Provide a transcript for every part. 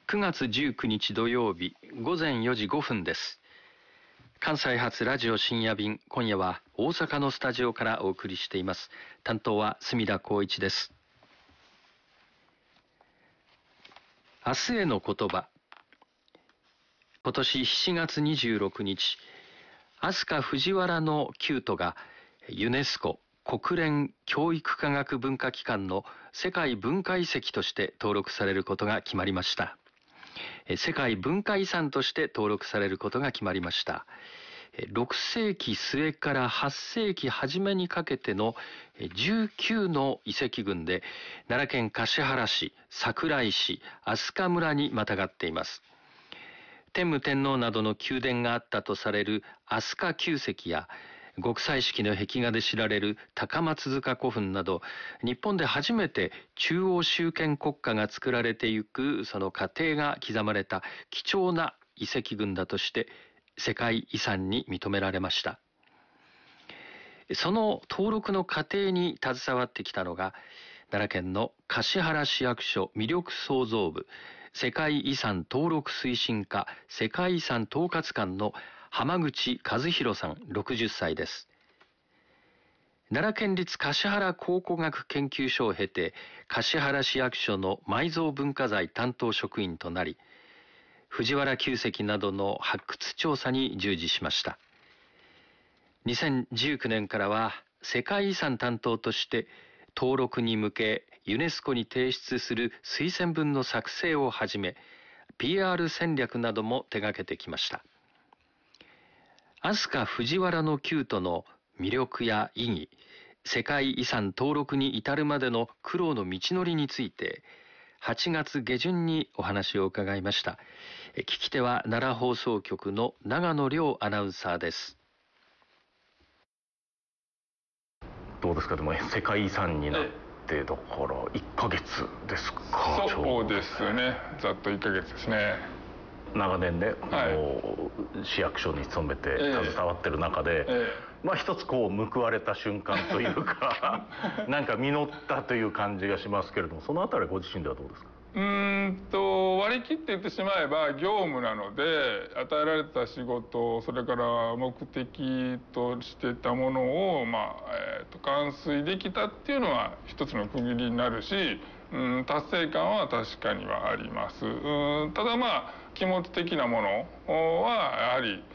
9月19日土曜日午前4時5分です。関西発ラジオ深夜便、今夜は大阪のスタジオからお送りしています。担当は隅田光一です。明日への言葉。今年7月26日、飛鳥藤原の鳩都がユネスコ国連教育科学文化機関の世界文化遺跡として登録されることが決まりました。世界文化遺産として登録されることが決まりました。6世紀末から8世紀初めにかけての19の遺跡群で、奈良県橿原市、桜井市、飛鳥村にまたがっています。天武天皇などの宮殿があったとされる飛鳥旧跡や、極彩色の壁画で知られる高松塚古墳など、日本で初めて中央集権国家が作られてゆくその過程が刻まれた貴重な遺跡群だとして世界遺産に認められました。その登録の過程に携わってきたのが、奈良県の橿原市役所魅力創造部世界遺産登録推進課世界遺産統括官の浜口和弘さん60歳です。奈良県立橿原考古学研究所を経て、橿原市役所の埋蔵文化財担当職員となり、藤原旧跡などの発掘調査に従事しました。2019年からは世界遺産担当として登録に向けユネスコに提出する推薦文の作成をはじめ、 PR 戦略なども手掛けてきました。飛鳥藤原の鳩都の魅力や意義、世界遺産登録に至るまでの苦労の道のりについて、8月下旬にお話を伺いました。聞き手は奈良放送局の長野亮アナウンサーです。 どうですか、でも世界遺産になってだから1ヶ月ですか。 そうですね、ざっと1ヶ月ですね。 長年ね、市役所に勤めて携わってる中で、一つこう報われた瞬間というかなんか実ったという感じがしますけれども、そのあたりご自身ではどうですか。 割り切って言ってしまえば業務なので、与えられた仕事、それから目的としてたものを、完遂できたっていうのは一つの区切りになるし、達成感は確かにはあります。ただ気持ち的なものはやはり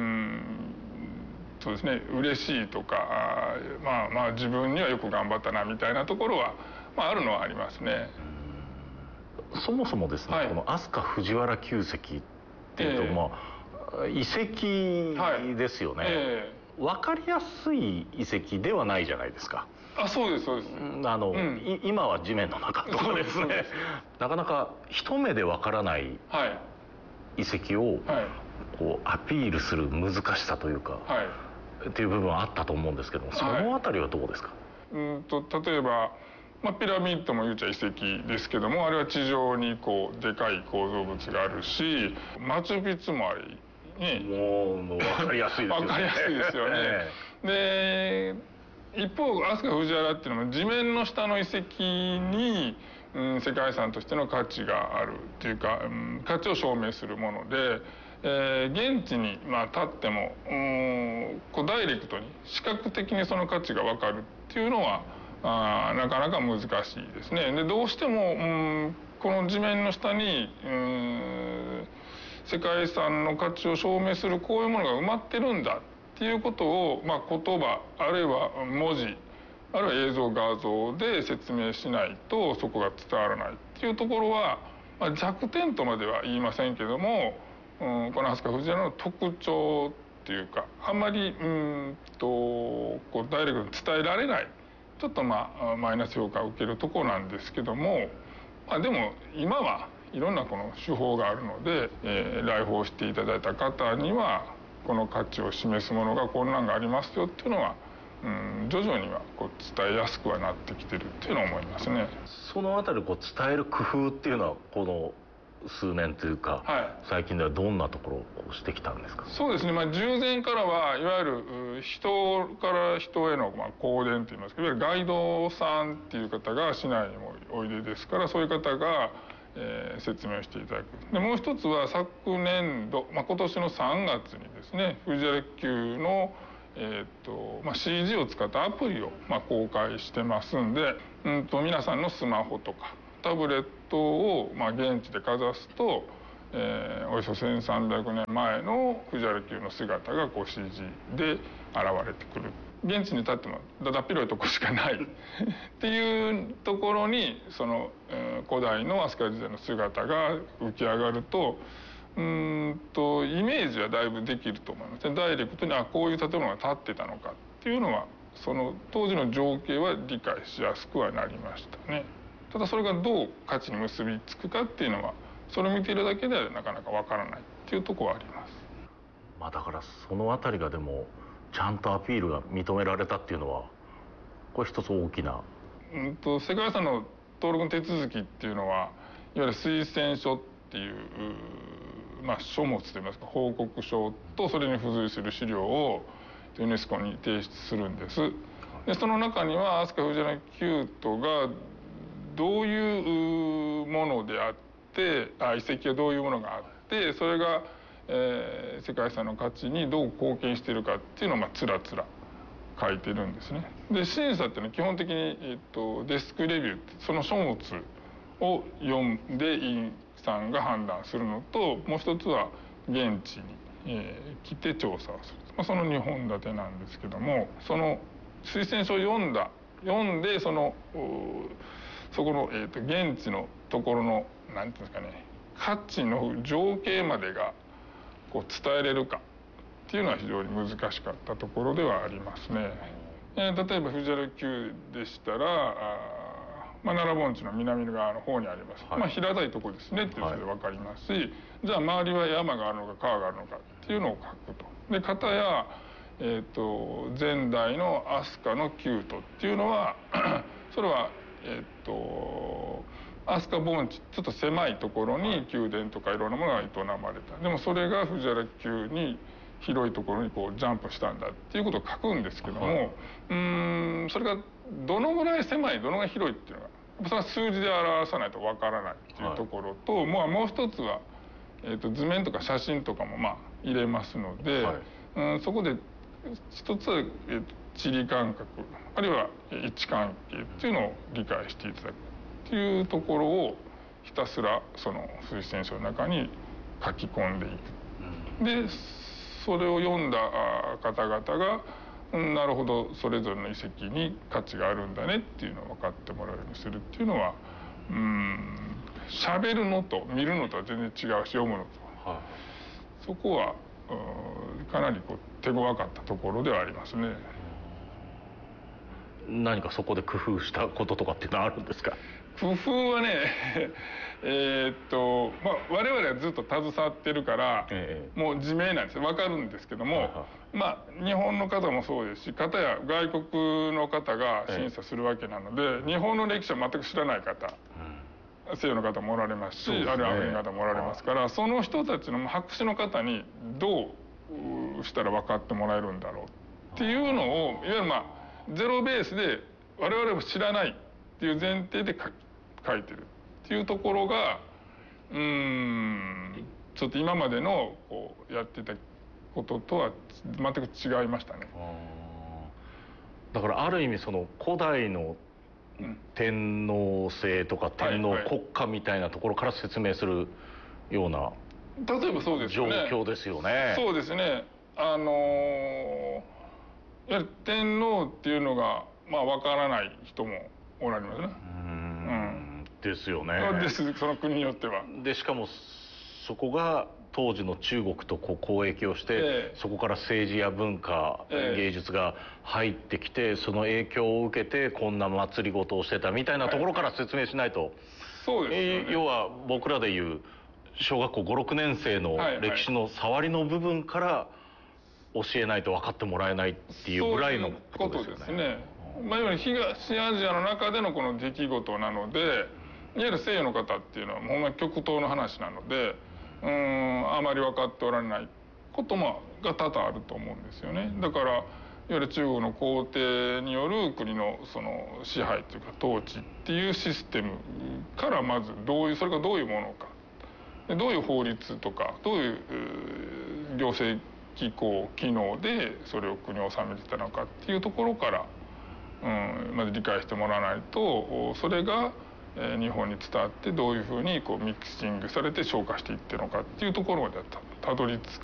そうですね、嬉しいとか、自分にはよく頑張ったなみたいなところは、あるのはありますね。 そもそもですね、この飛鳥藤原旧跡っていうと、遺跡ですよね。分かりやすい遺跡ではないじゃないですか。 そうですそうです。 今は地面の中とかですね、なかなか一目で分からない遺跡をこうアピールする難しさというか、っていう部分はあったと思うんですけども、そのあたりはどうですか。 例えばピラミッドも言うちゃ遺跡ですけども、あれは地上にこうでかい構造物があるし、マチュピチュもあれね、 もう分かりやすいですよね。 分かりやすいですよね。で一方飛鳥藤原っていうのも地面の下の遺跡に、世界遺産としての価値があるっていうか、価値を証明するもので、現地に立ってもこうダイレクトに視覚的にその価値が分かるっていうのはなかなか難しいですね。でどうしてもこの地面の下に世界遺産の価値を証明するこういうものが埋まってるんだっていうことを、言葉あるいは文字あるいは映像画像で説明しないとそこが伝わらないっていうところは、弱点とまでは言いませんけども、この飛鳥藤原の特徴っていうか、あんまりこうダイレクトに伝えられない、ちょっとマイナス評価を受けるところなんですけども、でも今はいろんなこの手法があるので、来訪していただいた方にはこの価値を示すものがこんなんがありますよっていうのは、徐々にはこう伝えやすくはなってきてるっていうのは思いますね。 そのあたりこう伝える工夫っていうのはこの数年というか、最近ではどんなところをしてきたんですか。 そうですね、従前からはいわゆる人から人への公伝といいますか、いわゆるガイドさんっていう方が市内にもおいでですから、そういう方が説明していただく。でもう一つは昨年度、今年の3月にですね、藤原級のCG を使ったアプリを公開してますんで、皆さんのスマホとかタブレットを現地でかざすと、およそ1300年前の藤原級の姿がCG で現れてくる。現地に立ってもだだっ広いとこしかないっていうところにその、古代の飛鳥時代の姿が浮き上がるとイメージはだいぶできると思いますね。ダイレクトにこういう建物が建ってたのかっていうのはその当時の情景は理解しやすくはなりましたね。ただそれがどう価値に結びつくかっていうのはそれを見ているだけではなかなかわからないっていうところはあります。 だからそのあたりがでもちゃんとアピールが認められたっていうのはこれ一つ大きな。 世界遺産の登録の手続きっていうのはいわゆる推薦書っていう書物といいますか報告書とそれに付随する資料をユネスコに提出するんです。でその中には飛鳥藤原宮都がどういうものであって遺跡はどういうものがあってそれが世界遺産の価値にどう貢献しているかっていうのをつらつら書いてるんですね。で審査っていうのは基本的に、デスクレビューってその書物を読んで委員さんが判断するのともう一つは現地に、来て調査をする、その2本立てなんですけどもその推薦書を読んでそこの、現地のところのなんていうんですかね価値の情景までが伝えれるかっていうのは非常に難しかったところではありますね。例えば藤原宮でしたら奈良盆地の南側の方にあります、平たいところですねっていうので分かりますし、じゃあ周りは山があるのか川があるのかっていうのを書くと。で片や、前代の飛鳥の宮都っていうのはそれは飛鳥盆地ちょっと狭いところに宮殿とかいろんなものが営まれた。でもそれが藤原宮に広いところにジャンプしたんだっていうことを書くんですけども、それがどのぐらい狭いどのぐらい広いっていうのがそれは数字で表さないとわからないっていうところと、もう一つは、図面とか写真とかも入れますので、そこで一つは、地理感覚あるいは位置関係っていうのを理解していただくっていうところをひたすらその推薦書の中に書き込んでいく。でそれを読んだ方々がなるほどそれぞれの遺跡に価値があるんだねっていうのを分かってもらえるようにするっていうのは喋るのと見るのとは全然違うし読むのと、そこはかなり手強かったところではありますね。 何かそこで工夫したこととかっていうのはあるんですか？ 工夫はね我々はずっと携わってるから、もう自明なんですよ分かるんですけども、日本の方もそうですし片や外国の方が審査するわけなので、日本の歴史は全く知らない方、西洋の方もおられますし、あるいはアフリカの方もおられますから、その人たちの博士の方にどうしたら分かってもらえるんだろうっていうのをいわゆるゼロベースで我々も知らないっていう前提で書いてるっていうところがちょっと今までのやってたこととは全く違いましたね。 だからある意味その古代の天皇制とか天皇国家みたいなところから説明するような例えばそうです状況ですよね。 そうですね。やはり天皇っていうのがわからない人もおられますね。 ですよね。 その国によっては。 でしかもそこが当時の中国と交易をして、そこから政治や文化、芸術が入ってきてその影響を受けてこんな祭りごとをしてたみたいなところから説明しないと、 そうですね。 要は僕らでいう小学校5、6年生の歴史の触りの部分から教えないと分かってもらえないっていうぐらいのことですよね。 いわゆる東アジアの中でのこの出来事なので、いわゆる西洋の方っていうのはほんまに極東の話なのであまり分かっておられないことが多々あると思うんですよね。だからわゆる中国の皇帝による国のその支配というか統治っていうシステムからまずそれがどういうものか、どういう法律とかどういう行政機構機能でそれを国を治めてたのかっていうところから、まず理解してもらわないと、それが日本に伝わってどういうふうにミキシングされて昇華していってるのかっていうところまでたどり着